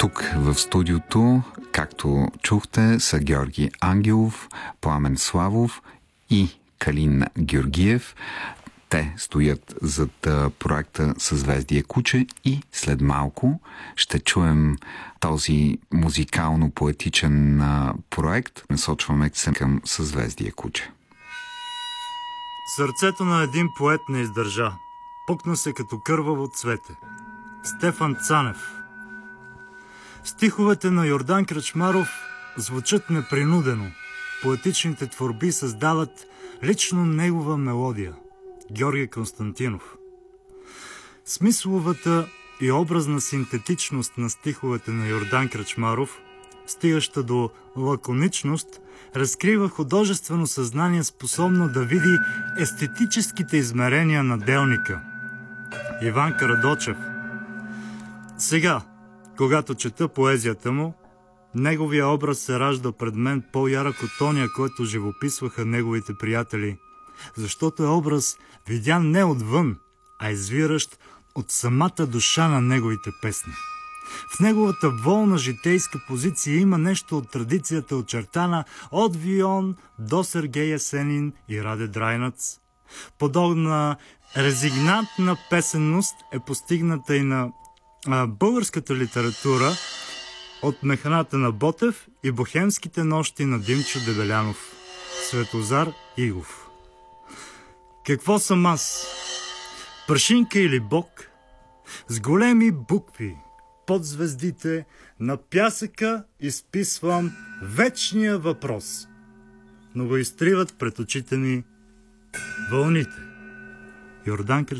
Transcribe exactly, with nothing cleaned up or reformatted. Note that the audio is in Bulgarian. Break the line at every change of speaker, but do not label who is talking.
тук в студиото, както чухте, са Георги Ангелов, Пламен Славов и Калин Георгиев. Те стоят зад проекта Съзвездие куче и след малко ще чуем този музикално-поетичен проект. Насочваме се към Съзвездие куче.
Сърцето на един поет не издържа. Пукна се като кърваво цвете. Стефан Цанев. Стиховете на Йордан Кръчмаров звучат непринудено. Поетичните творби създават лично негова мелодия. Георги Константинов. Смисловата и образна синтетичност на стиховете на Йордан Кръчмаров, стигаща до лаконичност, разкрива художествено съзнание, способно да види естетическите измерения на делника. Иван Карадочев. Сега, когато чета поезията му, неговия образ се ражда пред мен по-ярък от оня, който живописваха неговите приятели, защото е образ видян не отвън, а извиращ от самата душа на неговите песни. В неговата волна житейска позиция има нещо от традицията, очертана от Вион до Сергей Есенин и Раде Драйнац. Подобна резигнантна песенност е постигната и на а, българската литература от Механата на Ботев и Бохемските нощи на Димчо Дебелянов. Светозар Игов. Какво съм аз? Прашинка или бог? С големи букви под звездите на пясъка изписвам вечния въпрос, но го изтриват пред очите ми вълните. Йордан